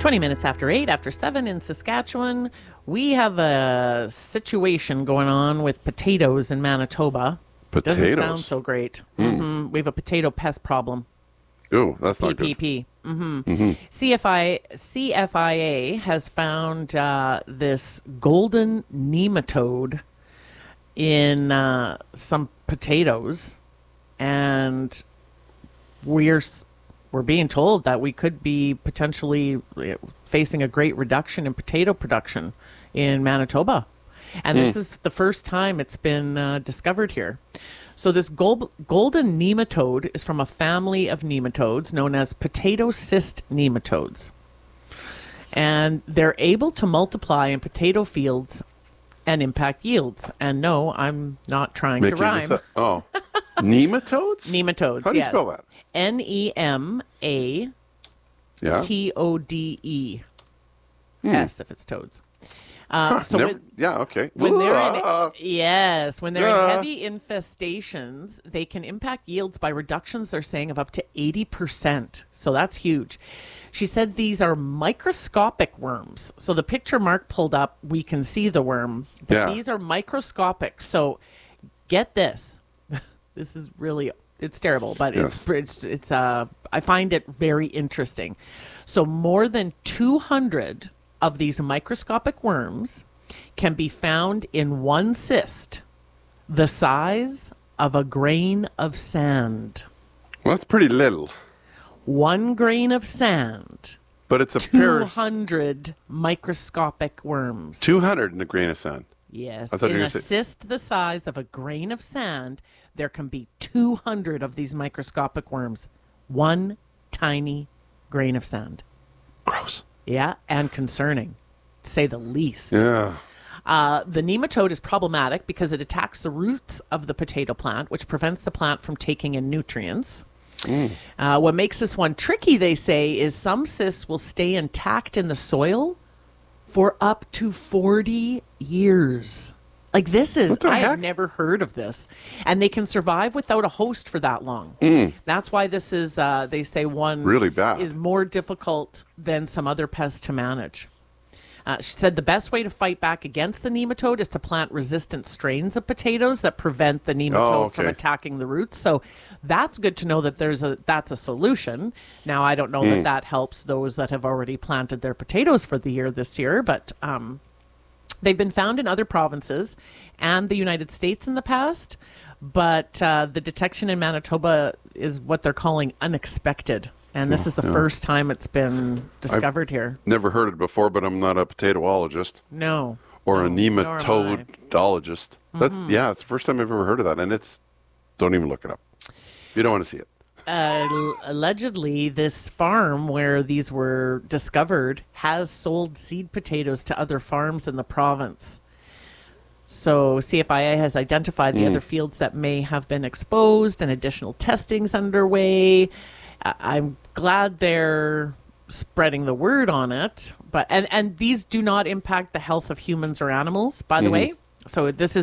20 minutes after 8, after 7 in Saskatchewan. We have a situation going on with potatoes in Manitoba. Potatoes? Doesn't sound so great. Mm-hmm. We have a potato pest problem. Ooh, that's not good. PPP. CFIA has found this golden nematode in some potatoes, and we're being told that we could be potentially facing a great reduction in potato production in Manitoba. And this is the first time it's been discovered here. So this golden nematode is from a family of nematodes known as potato cyst nematodes. And they're able to multiply in potato fields and impact yields. And no, I'm not trying to rhyme. Oh. Nematodes? Nematodes, How do you yes. spell that? Nematatode. If it's toads. Okay. When they're in heavy infestations, they can impact yields by reductions, they're saying, of up to 80%. So that's huge. She said these are microscopic worms. So the picture Mark pulled up, we can see the worm, but these are microscopic. So get this. This is really, it's terrible, but it's I find it very interesting. So more than 200 of these microscopic worms can be found in one cyst the size of a grain of sand. Well, that's pretty little. 1 grain of sand. But it's a 200 microscopic worms. 200 in a grain of sand. Yes. I thought In you were a cyst the size of a grain of sand, there can be 200 of these microscopic worms. 1 tiny grain of sand. Gross. Yeah, and concerning, to say the least. Yeah. The nematode is problematic because it attacks the roots of the potato plant, which prevents the plant from taking in nutrients. What makes this one tricky, they say, is some cysts will stay intact in the soil for up to 40 years. Like this is, I have never heard of this. And they can survive without a host for that long. That's why this is, they say one really bad. Is more difficult than some other pests to manage. She said the best way to fight back against the nematode is to plant resistant strains of potatoes that prevent the nematode from attacking the roots. So that's good to know that that's a solution. Now, I don't know that helps those that have already planted their potatoes for the year this year, but they've been found in other provinces and the United States in the past, but the detection in Manitoba is what they're calling unexpected. And this is the first time it's been discovered here. Never heard it before, but I'm not a potatoologist. No. Or a nematodologist. That's it's the first time I've ever heard of that. And don't even look it up. You don't want to see it. Allegedly, this farm where these were discovered has sold seed potatoes to other farms in the province. So CFIA has identified the other fields that may have been exposed and additional testing's underway. I'm glad they're spreading the word on it, but and these do not impact the health of humans or animals, by the way. So this is